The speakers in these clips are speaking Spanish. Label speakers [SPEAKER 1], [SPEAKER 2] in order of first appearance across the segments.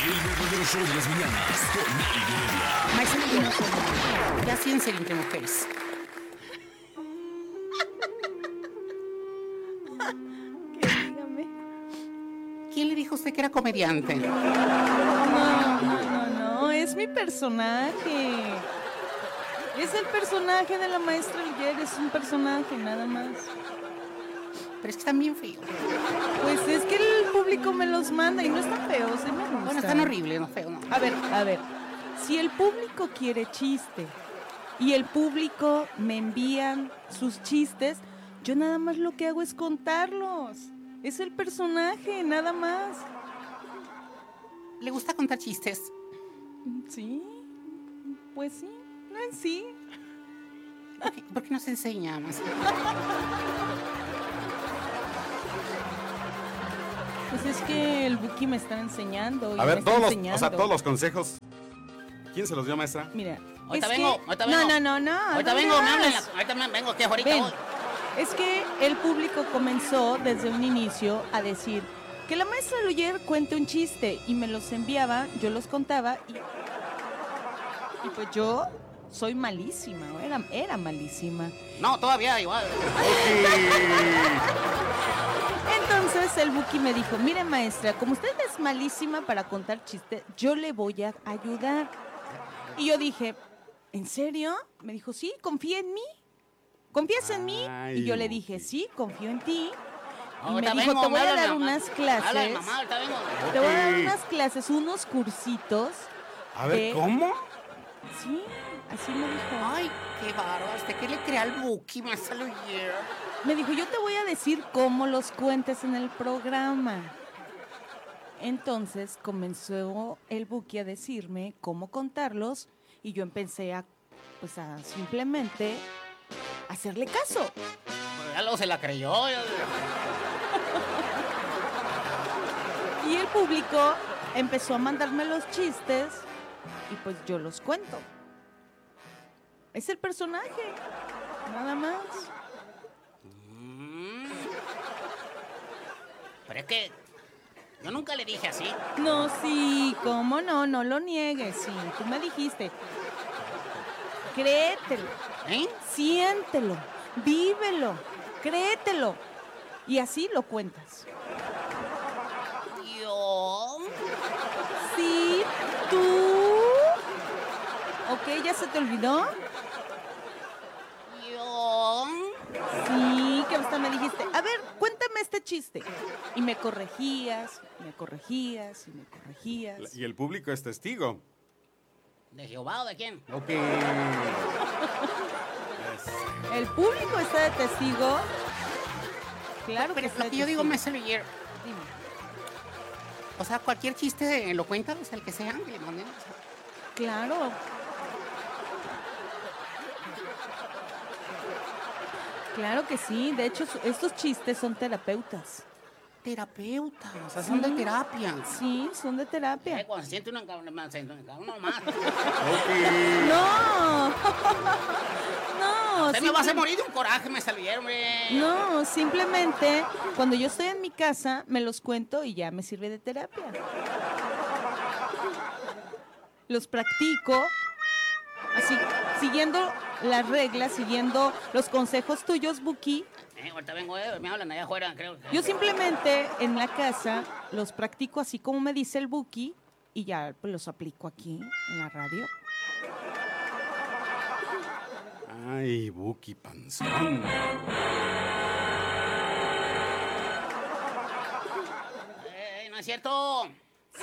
[SPEAKER 1] verdadero show de las mañanas con Nelly Guerra.
[SPEAKER 2] Maestra, ya siénse entre mujeres.
[SPEAKER 3] ¿Qué? Dígame.
[SPEAKER 2] ¿Quién le dijo a usted que era comediante?
[SPEAKER 3] No, es mi personaje. Es el personaje de la maestra Liguer, es un personaje, nada más.
[SPEAKER 2] Pero es que están bien feos.
[SPEAKER 3] Pues es que el público me los manda y no están feos, me gustan.
[SPEAKER 2] Bueno, están horribles, no feos, no.
[SPEAKER 3] A ver, si el público quiere chiste y el público me envían sus chistes, yo nada más lo que hago es contarlos. Es el personaje, nada más.
[SPEAKER 2] ¿Le gusta contar chistes?
[SPEAKER 3] Sí, pues sí, no en sí.
[SPEAKER 2] ¿Por qué no se enseña más?
[SPEAKER 3] Pues es que el Buki me está enseñando. Y
[SPEAKER 4] A ver,
[SPEAKER 3] me está enseñando.
[SPEAKER 4] todos los consejos. ¿Quién se los dio, maestra?
[SPEAKER 3] Mira.
[SPEAKER 2] Ahorita
[SPEAKER 3] es
[SPEAKER 2] vengo,
[SPEAKER 3] que...
[SPEAKER 2] ahorita vengo.
[SPEAKER 3] No.
[SPEAKER 2] Ahorita
[SPEAKER 3] ¿dónde
[SPEAKER 2] vengo, me
[SPEAKER 3] vas?
[SPEAKER 2] hablan. Ahorita vengo, que ahorita
[SPEAKER 3] Ven.
[SPEAKER 2] voy.
[SPEAKER 3] Es que el público comenzó desde un inicio a decir que la maestra Luyer cuente un chiste y me los enviaba, yo los contaba y pues yo soy malísima, era malísima.
[SPEAKER 2] No, todavía igual.
[SPEAKER 3] Entonces el Buki me dijo, mire maestra, como usted es malísima para contar chistes, yo le voy a ayudar. Y yo dije, ¿en serio? Me dijo, sí, confía en mí. ¿Confías en mí? Y yo le dije, sí, confío en ti. Y me dijo, te voy a dar unas clases.
[SPEAKER 2] Habla de mamá, ahorita vengo.
[SPEAKER 3] Te voy a dar unas clases, unos cursitos.
[SPEAKER 4] A ver, ¿cómo?
[SPEAKER 3] Sí, así me dijo.
[SPEAKER 2] Ay, qué bárbaro. ¿Qué le crea al Buki, maestra Luyer?
[SPEAKER 3] Me dijo, yo te voy a decir cómo los cuentes en el programa. Entonces comenzó el Buki a decirme cómo contarlos y yo empecé a simplemente hacerle caso.
[SPEAKER 2] Pues ya luego se la creyó.
[SPEAKER 3] Y el público empezó a mandarme los chistes y pues yo los cuento. Es el personaje, nada más.
[SPEAKER 2] Pero es que yo nunca le dije así.
[SPEAKER 3] No, sí, cómo no lo niegues, sí. Tú me dijiste, créetelo, siéntelo, vívelo, créetelo. Y así lo cuentas.
[SPEAKER 2] Yo.
[SPEAKER 3] Sí, tú. Ok, ¿ya se te olvidó?
[SPEAKER 2] Yo.
[SPEAKER 3] Sí, que hasta me dijiste, a ver, cuéntame este chiste. Y me corregías.
[SPEAKER 4] Y el público es testigo.
[SPEAKER 2] ¿De Jehová o de quién?
[SPEAKER 4] Ok.
[SPEAKER 3] El público está de testigo. Claro
[SPEAKER 2] Pero
[SPEAKER 3] que está
[SPEAKER 2] lo
[SPEAKER 3] de
[SPEAKER 2] que yo digo,
[SPEAKER 3] testigo.
[SPEAKER 2] maestra Luyer,
[SPEAKER 3] Dime.
[SPEAKER 2] o sea, cualquier chiste lo cuentan, o sea, el que sea, que le manden. O sea,
[SPEAKER 3] Claro. Claro que sí. De hecho, estos chistes son terapeutas.
[SPEAKER 2] terapeutas, o sea, son de terapia.
[SPEAKER 3] Sí, son de terapia.
[SPEAKER 2] Cuando se siente uno más.
[SPEAKER 3] No. No.
[SPEAKER 2] Usted me va a hacer morir de un coraje, me salieron, hombre.
[SPEAKER 3] No, simplemente cuando yo estoy en mi casa me los cuento y ya me sirve de terapia. Los practico así, siguiendo las reglas, siguiendo los consejos tuyos, Buki.
[SPEAKER 2] Ahorita vengo, me hablan allá afuera, creo.
[SPEAKER 3] Yo simplemente en la casa los practico así como me dice el Buki y ya pues, los aplico aquí en la radio.
[SPEAKER 4] Ay, Buki panzón.
[SPEAKER 2] No es cierto.
[SPEAKER 3] Sí.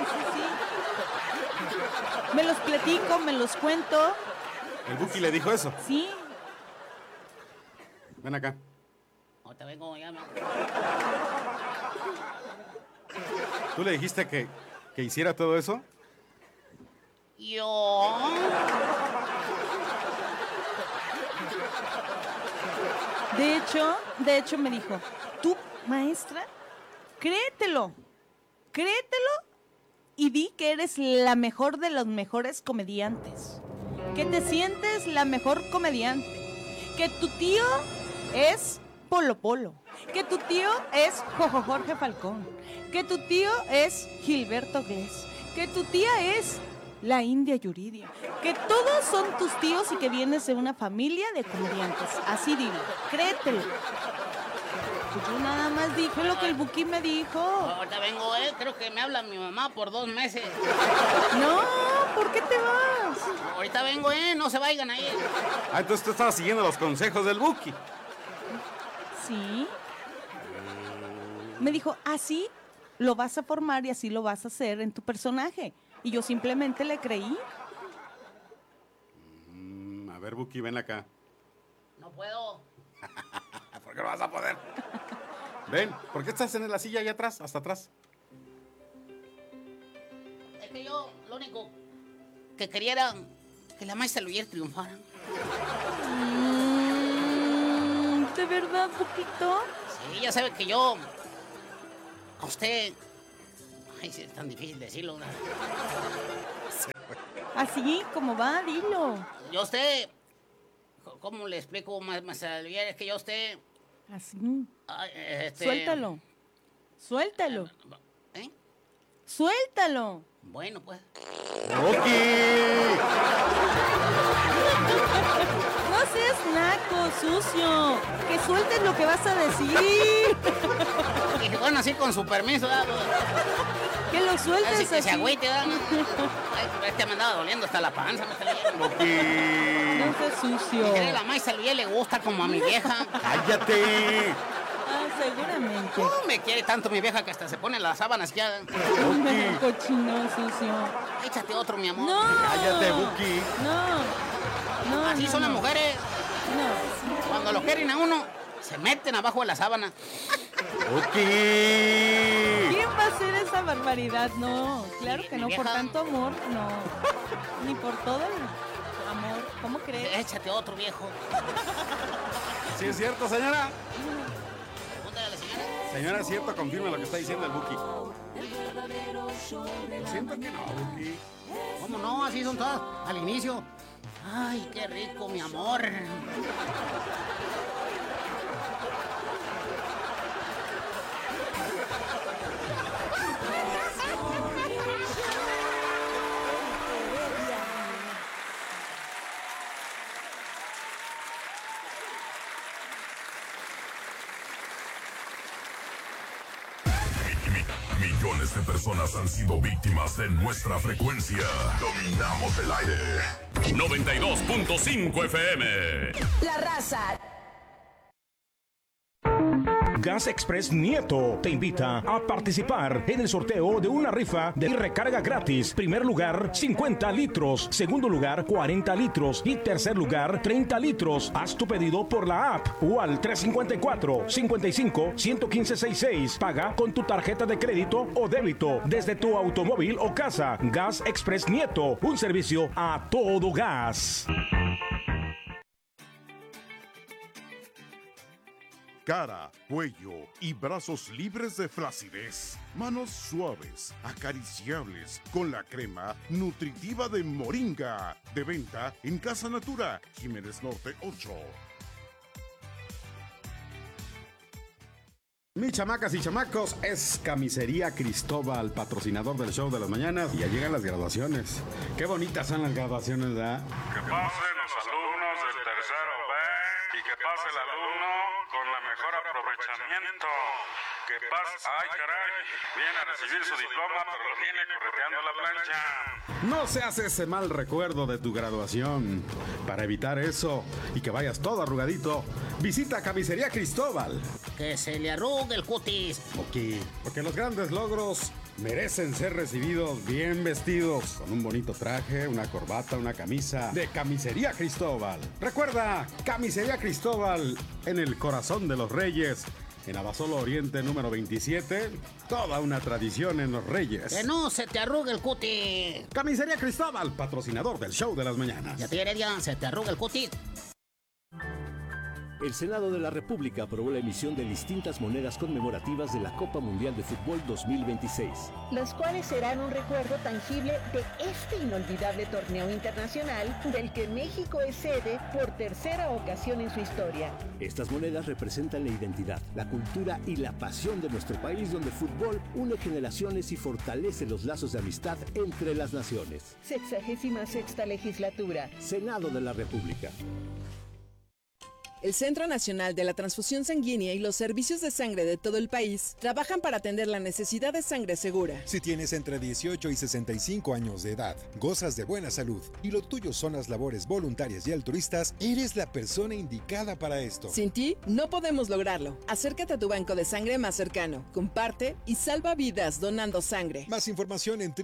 [SPEAKER 3] Me los platico, me los cuento.
[SPEAKER 4] ¿El Buki le dijo eso?
[SPEAKER 3] Sí.
[SPEAKER 4] Ven acá.
[SPEAKER 2] Ahorita vengo, ya.
[SPEAKER 4] ¿Tú le dijiste que hiciera todo eso?
[SPEAKER 2] Yo.
[SPEAKER 3] De hecho me dijo, tú, maestra, créetelo y di que eres la mejor de los mejores comediantes, que te sientes la mejor comediante, que tu tío es Polo Polo, que tu tío es Jojo Jorge Falcón, que tu tío es Gilberto Glés, que tu tía es la India Yuridia, que todos son tus tíos y que vienes de una familia de comediantes. Así dilo, créetelo. Pues yo nada más dije lo que el Buki me dijo.
[SPEAKER 2] Ahorita vengo, creo que me habla mi mamá por 2 meses.
[SPEAKER 3] No, ¿por qué te vas?
[SPEAKER 2] Ahorita vengo, no se vayan ahí.
[SPEAKER 4] Ah, entonces tú estabas siguiendo los consejos del Buki.
[SPEAKER 3] Sí. Me dijo, así lo vas a formar y así lo vas a hacer en tu personaje. Y yo simplemente le creí.
[SPEAKER 4] A ver, Buki, ven acá.
[SPEAKER 2] No puedo.
[SPEAKER 4] ¿Por qué no vas a poder? Ven, ¿por qué estás en la silla allá atrás, hasta atrás?
[SPEAKER 2] Es que yo lo único que quería era que la maestra Luyer triunfara.
[SPEAKER 3] ¿De verdad, Buquito?
[SPEAKER 2] Sí, ya sabe que yo... A usted... Ay, sí, es tan difícil decirlo. ¿No?
[SPEAKER 3] Así como va, dilo.
[SPEAKER 2] Yo a usted... ¿Cómo le explico, maestra Luyer? Es que yo a usted...
[SPEAKER 3] Así.
[SPEAKER 2] Ay,
[SPEAKER 3] Suéltalo. Suéltalo.
[SPEAKER 2] ¿Eh?
[SPEAKER 3] Suéltalo.
[SPEAKER 2] Bueno, pues...
[SPEAKER 4] ¡Buki!
[SPEAKER 3] No seas naco, sucio. Que sueltes lo que vas a decir.
[SPEAKER 2] Y bueno, así con su permiso, ¿verdad?
[SPEAKER 3] Que lo
[SPEAKER 2] Así
[SPEAKER 3] sueltes
[SPEAKER 2] que se
[SPEAKER 3] así.
[SPEAKER 2] agüite, ¿verdad? Ay, pero es que me andaba doliendo hasta la panza, me está leyendo.
[SPEAKER 3] No seas sucio.
[SPEAKER 2] ¿Cree la maestra Luyer le gusta como a mi vieja?
[SPEAKER 4] ¡Cállate!
[SPEAKER 3] Ah, seguramente.
[SPEAKER 2] No me quiere tanto mi vieja que hasta se pone las sábanas ya.
[SPEAKER 3] Cochino, sucio.
[SPEAKER 2] Échate otro, mi amor.
[SPEAKER 3] No.
[SPEAKER 4] ¡Cállate, Buki!
[SPEAKER 3] No.
[SPEAKER 2] Así son las mujeres.
[SPEAKER 3] No.
[SPEAKER 2] Cuando lo quieren a uno, se meten abajo de la sábana.
[SPEAKER 4] ¡Buki!
[SPEAKER 3] ¿Quién va a hacer esa barbaridad? No, claro que no, por
[SPEAKER 2] Vieja.
[SPEAKER 3] tanto amor, no. Ni por todo el amor. ¿Cómo crees?
[SPEAKER 2] Échate otro, viejo.
[SPEAKER 4] ¿Sí es cierto, señora?
[SPEAKER 2] Pregúntale a la señora.
[SPEAKER 4] Señora, ¿es cierto? Confirma lo que está diciendo el Buki. Lo siento que no, Buki.
[SPEAKER 2] ¿Cómo no? Así son todas al inicio. Ay, qué rico, mi amor.
[SPEAKER 1] Millones de personas han sido víctimas de nuestra frecuencia. Dominamos el aire. 92.5 FM.
[SPEAKER 5] La raza.
[SPEAKER 6] Gas Express Nieto te invita a participar en el sorteo de una rifa de recarga gratis. Primer lugar, 50 litros. Segundo lugar, 40 litros. Y tercer lugar, 30 litros. Haz tu pedido por la app o al 354-55-115-66. Paga con tu tarjeta de crédito o débito desde tu automóvil o casa. Gas Express Nieto, un servicio a todo gas.
[SPEAKER 7] Cara, cuello y brazos libres de flacidez. Manos suaves, acariciables, con la crema nutritiva de Moringa. De venta en Casa Natura, Jiménez Norte 8.
[SPEAKER 4] Mis chamacas y chamacos, es Camisería Cristóbal, patrocinador del show de las mañanas. Y ya llegan las graduaciones. Qué bonitas son las graduaciones, ¿verdad?
[SPEAKER 8] Que pasen los alumnos del tercero B y que pase el alumno con la mejor aprovechamiento. Que pase... ¡Ay, caray! Viene a recibir su diploma, pero lo viene correteando la plancha.
[SPEAKER 4] No seas ese mal recuerdo de tu graduación. Para evitar eso y que vayas todo arrugadito, visita Camisería Cristóbal.
[SPEAKER 2] Que se le arrugue el cutis.
[SPEAKER 4] Ok, porque los grandes logros merecen ser recibidos bien vestidos, con un bonito traje, una corbata, una camisa de Camisería Cristóbal. Recuerda, Camisería Cristóbal, en el corazón de los Reyes, en Abasolo Oriente número 27, toda una tradición en los Reyes.
[SPEAKER 2] Que no se te arrugue el cutis.
[SPEAKER 4] Camisería Cristóbal, patrocinador del show de las mañanas.
[SPEAKER 2] Ya te Heredia, se te arruga el cutis.
[SPEAKER 5] El Senado de la República aprobó la emisión de distintas monedas conmemorativas de la Copa Mundial de Fútbol 2026.
[SPEAKER 9] Las cuales serán un recuerdo tangible de este inolvidable torneo internacional del que México es sede por tercera ocasión en su historia.
[SPEAKER 5] Estas monedas representan la identidad, la cultura y la pasión de nuestro país, donde el fútbol une generaciones y fortalece los lazos de amistad entre las naciones.
[SPEAKER 9] 66ª legislatura.
[SPEAKER 5] Senado de la República.
[SPEAKER 10] El Centro Nacional de la Transfusión Sanguínea y los servicios de sangre de todo el país trabajan para atender la necesidad de sangre segura.
[SPEAKER 11] Si tienes entre 18 y 65 años de edad, gozas de buena salud y lo tuyo son las labores voluntarias y altruistas, eres la persona indicada para esto.
[SPEAKER 10] Sin ti, no podemos lograrlo. Acércate a tu banco de sangre más cercano, comparte y salva vidas donando sangre.
[SPEAKER 11] Más información en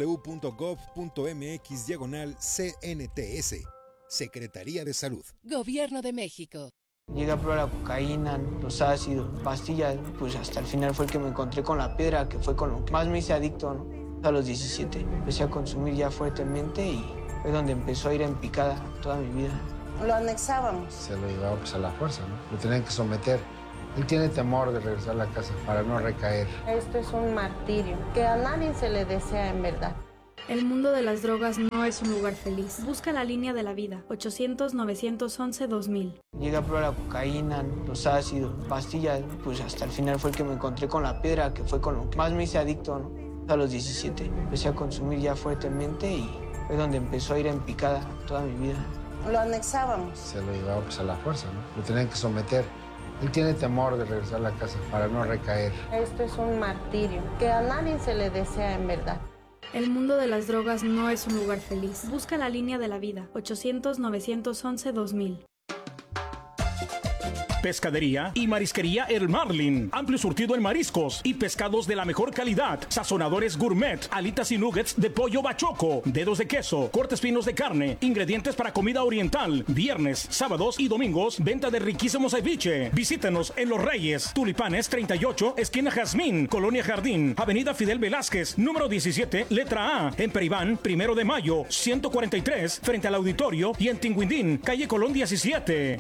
[SPEAKER 11] www.gov.mx/CNTS. Secretaría de Salud.
[SPEAKER 12] Gobierno de México.
[SPEAKER 13] Llegué a probar la cocaína, los ácidos, pastillas, pues hasta el final fue el que me encontré con la piedra, que fue con lo que más me hice adicto, ¿no? A los 17 empecé a consumir ya fuertemente y fue donde empezó a ir en picada toda mi vida.
[SPEAKER 14] Lo anexábamos.
[SPEAKER 15] Se lo llevaba pues a la fuerza, ¿no? Lo tenían que someter. Él tiene temor de regresar a la casa para no recaer.
[SPEAKER 14] Esto es un martirio que a nadie se le desea en verdad.
[SPEAKER 16] El mundo de las drogas no es un lugar feliz. Busca la línea de la vida. 800-911-2000.
[SPEAKER 13] Llegué a probar la cocaína, los ácidos, pastillas, pues hasta el final fue el que me encontré con la piedra, que fue con lo que más me hice adicto, ¿no? A los 17 empecé a consumir ya fuertemente y fue donde empezó a ir en picada toda mi vida.
[SPEAKER 14] Lo anexábamos.
[SPEAKER 15] Se lo llevaba pues a la fuerza, ¿no? Lo tenían que someter. Él tiene temor de regresar a la casa para no recaer.
[SPEAKER 14] Esto es un martirio que a nadie se le desea en verdad.
[SPEAKER 16] El mundo de las drogas no es un lugar feliz. Busca la línea de la vida. 800-911-2000.
[SPEAKER 6] Pescadería y marisquería El Marlin. Amplio surtido en mariscos y pescados de la mejor calidad. Sazonadores gourmet, alitas y nuggets de pollo bachoco, dedos de queso, cortes finos de carne, ingredientes para comida oriental. Viernes, sábados y domingos, venta de riquísimo ceviche. Visítenos en Los Reyes, Tulipanes 38, esquina Jazmín, Colonia Jardín, Avenida Fidel Velázquez, número 17, letra A. En Peribán, 1 de Mayo, 143, frente al auditorio, y en Tinguindín, calle Colón 17.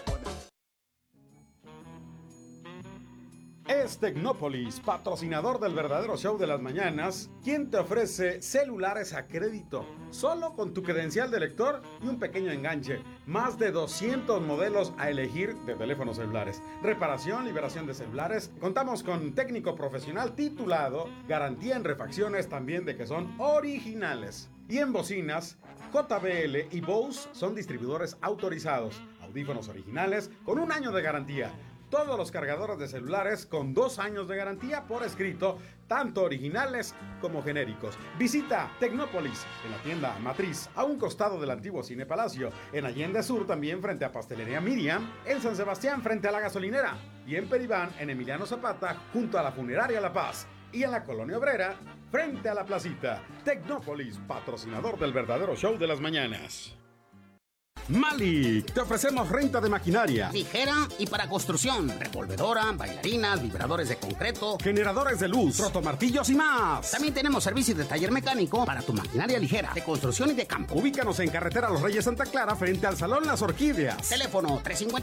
[SPEAKER 4] Es Tecnópolis, patrocinador del verdadero show de las mañanas, quien te ofrece celulares a crédito, solo con tu credencial de lector y un pequeño enganche. Más de 200 modelos a elegir de teléfonos celulares. Reparación, liberación de celulares. Contamos con técnico profesional titulado, garantía en refacciones también de que son originales. Y en bocinas, JBL y Bose son distribuidores autorizados. Audífonos originales con 1 año de garantía. Todos los cargadores de celulares con 2 años de garantía por escrito, tanto originales como genéricos. Visita Tecnópolis en la tienda Matriz, a un costado del antiguo Cine Palacio, en Allende Sur también frente a Pastelería Miriam, en San Sebastián frente a la gasolinera y en Peribán en Emiliano Zapata junto a la Funeraria La Paz y en la Colonia Obrera frente a la Placita. Tecnópolis, patrocinador del verdadero show de las mañanas. Malik, te ofrecemos renta de maquinaria
[SPEAKER 2] ligera y para construcción, revolvedora, bailarinas, vibradores de concreto,
[SPEAKER 4] generadores de luz, rotomartillos y más.
[SPEAKER 2] También tenemos servicios de taller mecánico para tu maquinaria ligera, de construcción y de campo.
[SPEAKER 4] Ubícanos en carretera Los Reyes Santa Clara frente al Salón Las Orquídeas.
[SPEAKER 2] Teléfono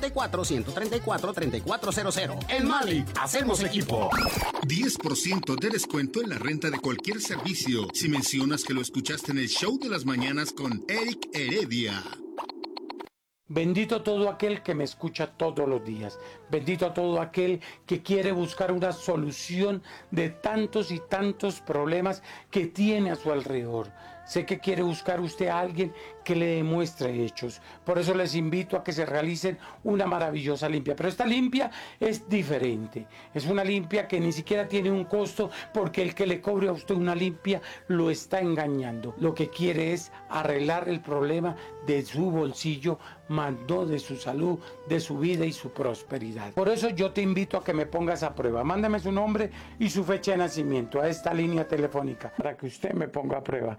[SPEAKER 2] 354-134-3400. En Malik, hacemos equipo.
[SPEAKER 17] 10% de descuento en la renta de cualquier servicio si mencionas que lo escuchaste en el show de las mañanas con Eric Heredia.
[SPEAKER 18] Bendito todo aquel que me escucha todos los días. Bendito todo aquel que quiere buscar una solución de tantos y tantos problemas que tiene a su alrededor. Sé que quiere buscar usted a alguien que le demuestre hechos. Por eso les invito a que se realicen una maravillosa limpia. Pero esta limpia es diferente. Es una limpia que ni siquiera tiene un costo, porque el que le cobre a usted una limpia lo está engañando. Lo que quiere es arreglar el problema de su bolsillo, más no de su salud, de su vida y su prosperidad. Por eso yo te invito a que me pongas a prueba. Mándame su nombre y su fecha de nacimiento a esta línea telefónica para que usted me ponga a prueba.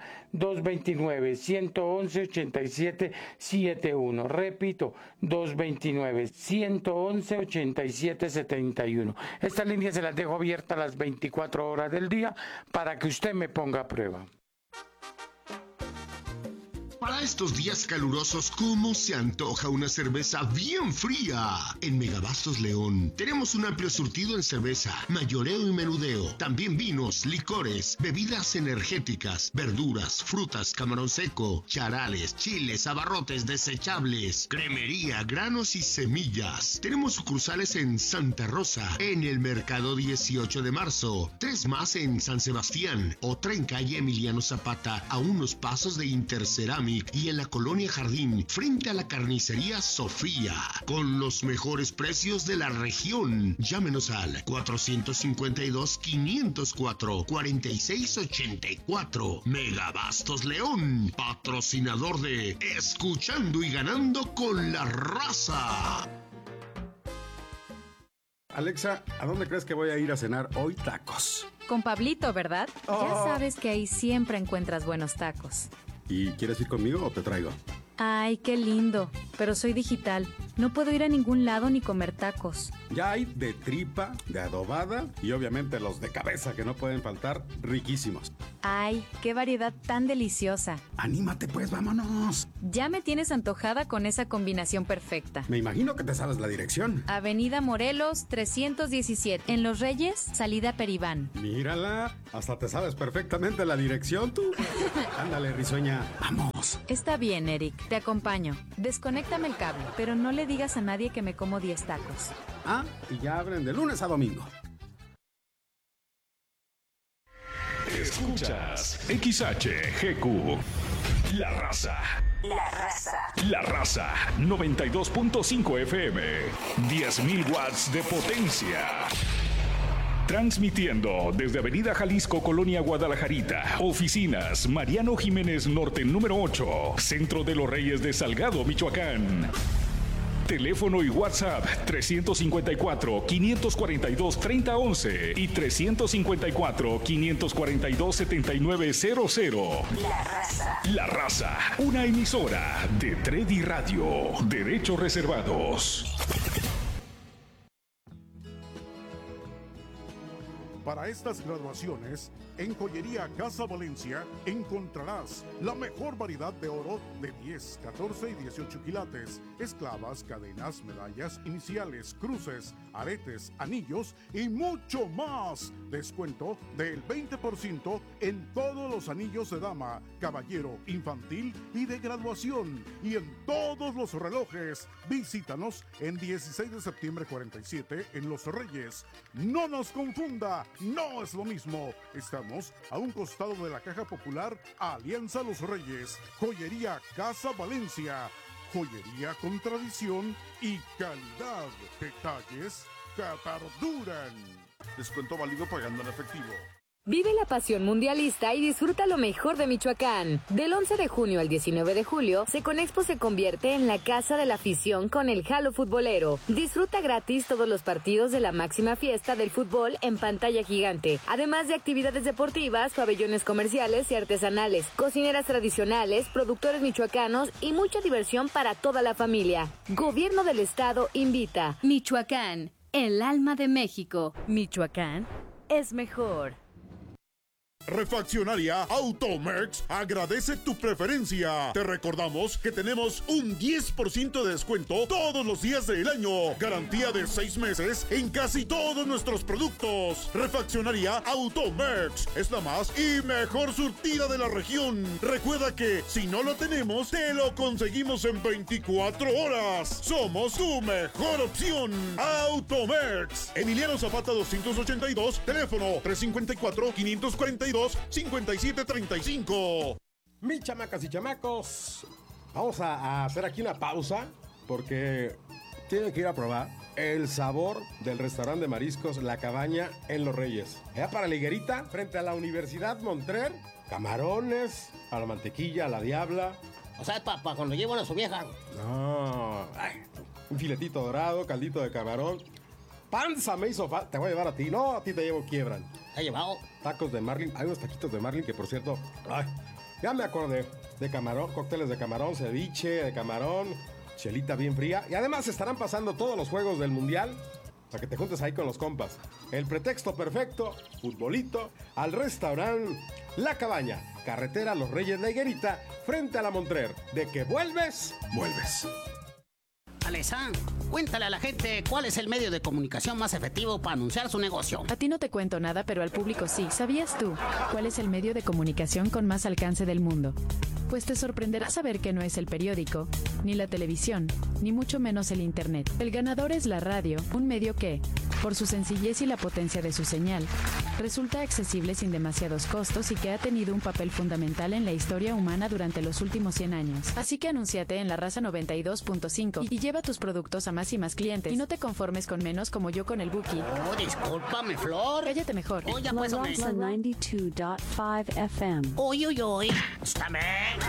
[SPEAKER 18] 229-111-8771. Repito, 229-111-8771. Esta línea se las dejo abierta las 24 horas del día para que usted me ponga a prueba.
[SPEAKER 17] Para estos días calurosos, ¿cómo se antoja una cerveza bien fría? En Megabastos León tenemos un amplio surtido en cerveza, mayoreo y menudeo. También vinos, licores, bebidas energéticas, verduras, frutas, camarón seco, charales, chiles, abarrotes desechables, cremería, granos y semillas. Tenemos sucursales en Santa Rosa, en el Mercado 18 de Marzo, 3 más en San Sebastián, otra en calle Emiliano Zapata, a unos pasos de Interceramic, y en la Colonia Jardín, frente a la carnicería Sofía, con los mejores precios de la región. Llámenos al 452-504-4684. Megabastos León, patrocinador de Escuchando y Ganando con la Raza.
[SPEAKER 4] Alexa, ¿a dónde crees que voy a ir a cenar hoy tacos?
[SPEAKER 19] Con Pablito, ¿verdad? Ya sabes que ahí siempre encuentras buenos tacos.
[SPEAKER 4] ¿Y quieres ir conmigo o te traigo?
[SPEAKER 19] Ay, qué lindo. Pero soy digital. No puedo ir a ningún lado ni comer tacos.
[SPEAKER 4] Ya hay de tripa, de adobada y obviamente los de cabeza que no pueden faltar, riquísimos.
[SPEAKER 19] Ay, qué variedad tan deliciosa.
[SPEAKER 4] Anímate pues, vámonos.
[SPEAKER 19] Ya me tienes antojada con esa combinación perfecta.
[SPEAKER 4] Me imagino que te sabes la dirección.
[SPEAKER 19] Avenida Morelos 317. En Los Reyes, salida Peribán.
[SPEAKER 4] Mírala, hasta te sabes perfectamente la dirección tú. Ándale, risueña, vamos.
[SPEAKER 19] Está bien, Eric, te acompaño. Desconéctame el cable, pero no le digas a nadie que me como 10 tacos.
[SPEAKER 4] Ah, y ya abren de lunes a domingo.
[SPEAKER 1] Escuchas XHGQ. La Raza.
[SPEAKER 12] La Raza.
[SPEAKER 1] La Raza 92.5 FM. 10.000 watts de potencia. Transmitiendo desde Avenida Jalisco, Colonia Guadalajarita. Oficinas Mariano Jiménez Norte número 8. Centro de los Reyes de Salgado, Michoacán. Teléfono y WhatsApp 354-542-3011 y 354-542-7900.
[SPEAKER 12] La Raza.
[SPEAKER 1] La Raza, una emisora de Tredi Radio. Derechos reservados.
[SPEAKER 7] Para estas graduaciones, en Joyería Casa Valencia encontrarás la mejor variedad de oro de 10, 14 y 18 quilates, esclavas, cadenas, medallas, iniciales, cruces, aretes, anillos y mucho más. Descuento del 20% en todos los anillos de dama, caballero, infantil y de graduación, y en todos los relojes. Visítanos en 16 de septiembre 47 en Los Reyes. No nos confunda, no es lo mismo. Estamos a un costado de la Caja Popular Alianza Los Reyes. Joyería Casa Valencia. Joyería con tradición y calidad. Detalles que perduran. Descuento válido pagando en efectivo.
[SPEAKER 20] Vive la pasión mundialista y disfruta lo mejor de Michoacán. Del 11 de junio al 19 de julio, Seconexpo se convierte en la casa de la afición con el Jalo Futbolero. Disfruta gratis todos los partidos de la máxima fiesta del fútbol en pantalla gigante, además de actividades deportivas, pabellones comerciales y artesanales, cocineras tradicionales, productores michoacanos y mucha diversión para toda la familia. Gobierno del Estado invita.
[SPEAKER 19] Michoacán, el alma de México. Michoacán es mejor.
[SPEAKER 7] Refaccionaria Automex agradece tu preferencia. Te recordamos que tenemos un 10% de descuento todos los días del año. Garantía de 6 meses en casi todos nuestros productos. Refaccionaria Automex es la más y mejor surtida de la región. Recuerda que si no lo tenemos, te lo conseguimos en 24 horas. Somos tu mejor opción. Automex. Emiliano Zapata 282, teléfono 354-542-5735.
[SPEAKER 4] Mis chamacas y chamacos, vamos a hacer aquí una pausa porque tienen que ir a probar el sabor del restaurante de mariscos La Cabaña en Los Reyes. Allá para la Higuerita, frente a la Universidad Montrer, camarones, a la mantequilla, a la diabla.
[SPEAKER 2] O sea, para cuando llevo a su vieja.
[SPEAKER 4] No, ay, un filetito dorado, caldito de camarón. Panza me hizo falta. Te voy a llevar a ti. No, a ti te llevo quiebran.
[SPEAKER 2] ¿Te he llevado?
[SPEAKER 4] Tacos de marlin. Hay unos taquitos de marlin que, por cierto, ay, ya me acordé. De camarón, cócteles de camarón, ceviche de camarón, chelita bien fría. Y además estarán pasando todos los juegos del Mundial Para que te juntes ahí con los compas. El pretexto perfecto, futbolito, al restaurante La Cabaña, carretera Los Reyes de Higuerita, frente a la Montrer. De que vuelves, vuelves.
[SPEAKER 2] Alessandro, cuéntale a la gente cuál es el medio de comunicación más efectivo para anunciar su negocio.
[SPEAKER 19] A ti no te cuento nada, pero al público sí. ¿Sabías tú cuál es el medio de comunicación con más alcance del mundo? Pues te sorprenderá saber que no es el periódico, ni la televisión, ni mucho menos el internet. El ganador es la radio, un medio que, por su sencillez y la potencia de su señal, resulta accesible sin demasiados costos y que ha tenido un papel fundamental en la historia humana durante los últimos 100 años. Así que anúnciate en La Raza 92.5 y lleva tus productos a más y más clientes. Y no te conformes con menos como yo con el Buki.
[SPEAKER 2] Oh, discúlpame, Flor.
[SPEAKER 19] Cállate mejor.
[SPEAKER 2] Oh, ya pues,
[SPEAKER 12] La Raza 92.5 FM.
[SPEAKER 2] Uy, uy, uy. También.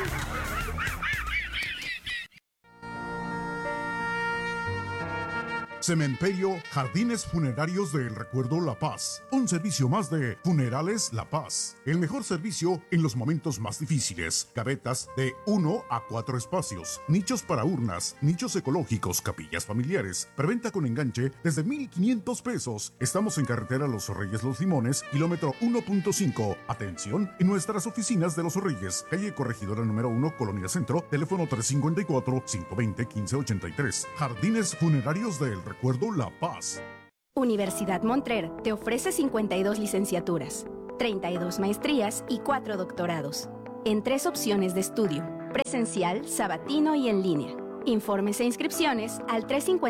[SPEAKER 7] Cementerio Jardines Funerarios del Recuerdo La Paz. Un servicio más de Funerales La Paz. El mejor servicio en los momentos más difíciles. Gavetas de 1 a 4 espacios. Nichos para urnas. Nichos ecológicos. Capillas familiares. Preventa con enganche desde 1,500 pesos. Estamos en carretera Los Reyes Los Limones, kilómetro 1.5. Atención en nuestras oficinas de Los Reyes. Calle Corregidora número 1, Colonia Centro. Teléfono 354-520-1583. Jardines Funerarios del Recuerdo La Paz.
[SPEAKER 21] Universidad Montrer te ofrece 52 licenciaturas, 32 maestrías y 4 doctorados, en 3 opciones de estudio, presencial, sabatino y en línea. Informes e inscripciones al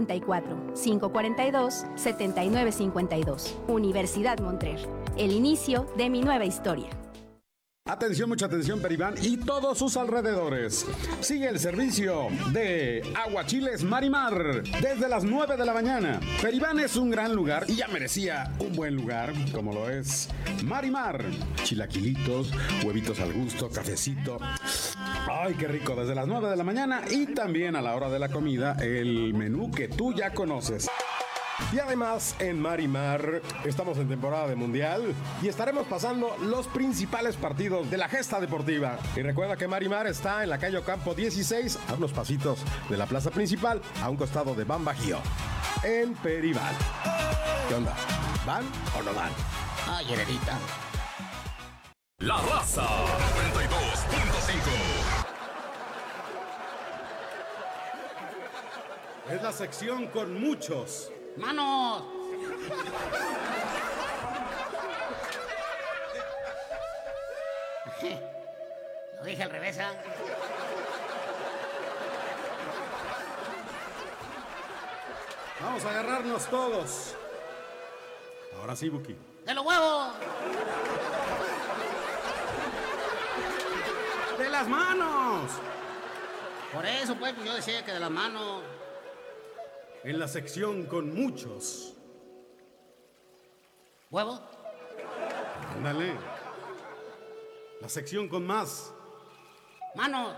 [SPEAKER 21] 354-542-7952. Universidad Montrer, el inicio de mi nueva historia.
[SPEAKER 4] Atención, mucha atención, Peribán y todos sus alrededores. Sigue el servicio de Aguachiles Marimar desde las 9 de la mañana. Peribán es un gran lugar y ya merecía un buen lugar, como lo es Marimar. Chilaquilitos, huevitos al gusto, cafecito. Ay, qué rico, desde las 9 de la mañana y también a la hora de la comida, el menú que tú ya conoces. Y además en Marimar estamos en temporada de mundial y estaremos pasando los principales partidos de la gesta deportiva. Y recuerda que Marimar está en la calle Ocampo 16, a unos pasitos de la plaza principal, a un costado de Ban Bajío, en Peribán. ¿Qué onda? ¿Van o no van?
[SPEAKER 2] Ay, heredita.
[SPEAKER 1] La Raza 92.5.
[SPEAKER 4] Es la sección con muchos.
[SPEAKER 2] ¡Manos! Lo dije al revés, ¿eh?
[SPEAKER 4] Vamos a agarrarnos todos. Ahora sí, Buki.
[SPEAKER 2] ¡De los huevos!
[SPEAKER 4] ¡De las manos!
[SPEAKER 2] Por eso, pues, yo decía que de las manos.
[SPEAKER 4] En la sección con muchos.
[SPEAKER 2] ¿Huevo?
[SPEAKER 4] Ándale. La sección con más.
[SPEAKER 2] ¡Manos!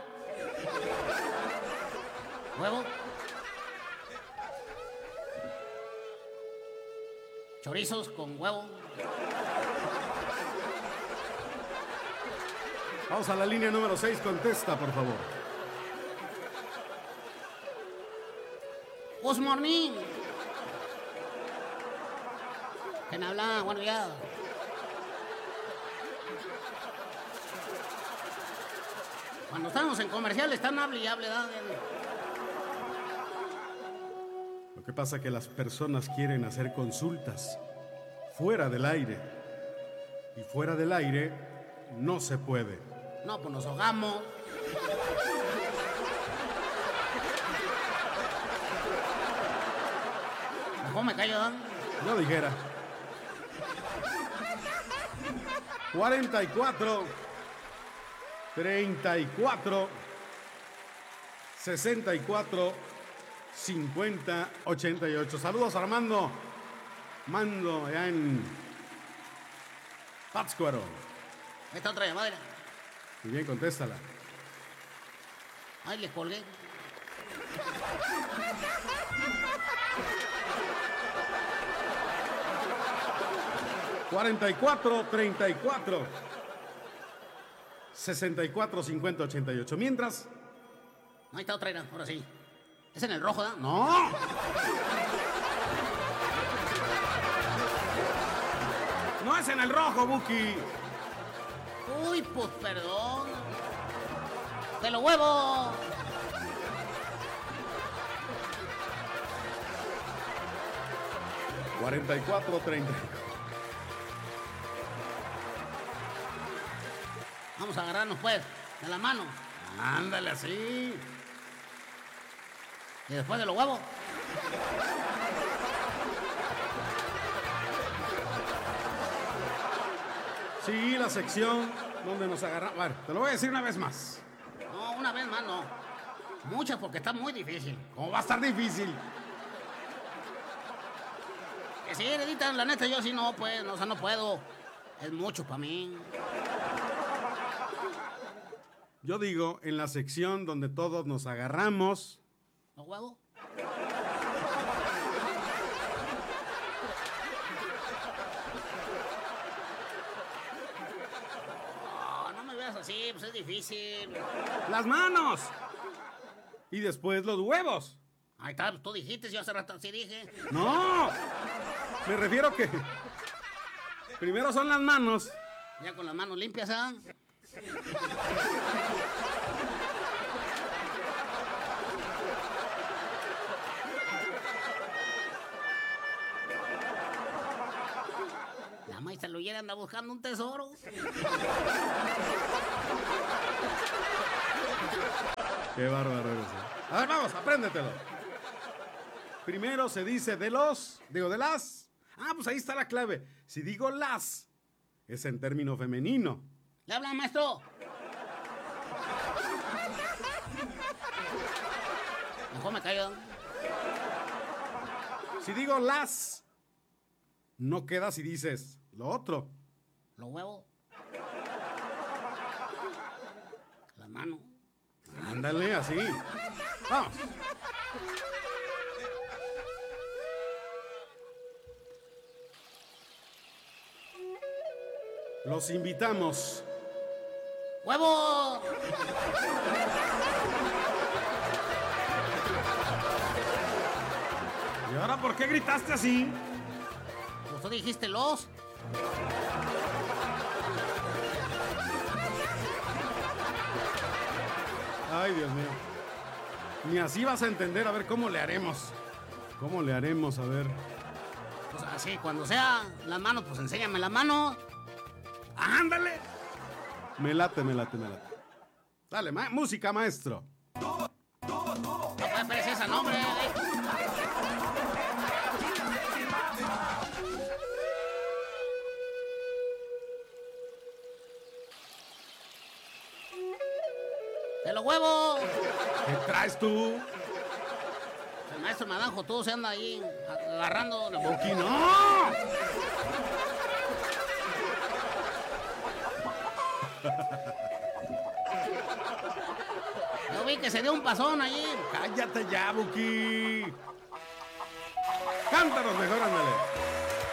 [SPEAKER 2] ¿Huevo? ¿Chorizos con huevo?
[SPEAKER 4] Vamos a la línea número 6, contesta, por favor.
[SPEAKER 2] Good morning. ¿Quién habla? Bueno, ya. Cuando estamos en comercial están hable y hable.
[SPEAKER 4] Lo que pasa es que las personas quieren hacer consultas fuera del aire. Y fuera del aire no se puede.
[SPEAKER 2] No, pues nos ahogamos. ¿Cómo me callo, Dan?
[SPEAKER 4] No dijera. 44, 34, 64, 50, 88. Saludos, Armando. Mando allá en Pátzcuaro.
[SPEAKER 2] Ahí está otra llamada.
[SPEAKER 4] Muy bien, contéstala.
[SPEAKER 2] Ay, le colgué.
[SPEAKER 4] ...44, 34... ...64, 50, 88... ...mientras...
[SPEAKER 2] Ahí está otra, ahora sí. ¿Es en el rojo, ¿da?
[SPEAKER 4] ¡No! No es en el rojo, Buki.
[SPEAKER 2] Uy, pues perdón. ¡Te lo huevo!
[SPEAKER 4] $44.30.
[SPEAKER 2] Vamos a agarrarnos, pues, de la mano.
[SPEAKER 4] Ándale así.
[SPEAKER 2] Y después de los huevos.
[SPEAKER 4] Sí, la sección donde nos agarramos. Bueno, te lo voy a decir una vez más.
[SPEAKER 2] No, una vez más no. Muchas porque está muy difícil.
[SPEAKER 4] ¿Cómo va a estar difícil?
[SPEAKER 2] Que sí, Heredita, la neta, yo sí no, pues, no, o sea, no puedo. Es mucho para mí.
[SPEAKER 4] Yo digo, en la sección donde todos nos agarramos.
[SPEAKER 2] ¿Los huevos? No me veas así, pues es difícil.
[SPEAKER 4] ¡Las manos! Y después los huevos.
[SPEAKER 2] Ahí está, pues tú dijiste, yo hace rato sí dije.
[SPEAKER 4] ¡No! Me refiero que primero son las manos.
[SPEAKER 2] Ya con las manos limpias, ¿ah? La maestra Luyera anda buscando un tesoro.
[SPEAKER 4] Qué bárbaro eres. A ver, vamos, apréndetelo. Primero se dice de los, digo de las. Ah, pues ahí está la clave. Si digo las, es en término femenino.
[SPEAKER 2] ¿Le habla, maestro? Mejor me callo.
[SPEAKER 4] Si digo las, no queda si dices lo otro.
[SPEAKER 2] Los huevos. La mano.
[SPEAKER 4] Ándale, así. Vamos. Los invitamos.
[SPEAKER 2] ¡Huevo!
[SPEAKER 4] ¿Y ahora por qué gritaste así?
[SPEAKER 2] Pues tú dijiste los.
[SPEAKER 4] Ay, Dios mío. Ni así vas a entender. A ver, ¿cómo le haremos? ¿Cómo le haremos? A ver.
[SPEAKER 2] Pues así, cuando sea las manos, pues enséñame la mano.
[SPEAKER 4] ¡Ándale! Me late. Dale, música, maestro.
[SPEAKER 2] No puede aparecer ese nombre. ¡De los huevos!
[SPEAKER 4] ¿Qué traes tú?
[SPEAKER 2] El maestro Naranjo, todo se anda ahí agarrando.
[SPEAKER 4] ¡Boqui, no!
[SPEAKER 2] Yo vi que se dio un pasón allí.
[SPEAKER 4] ¡Cállate ya, Buki! Cántanos mejor a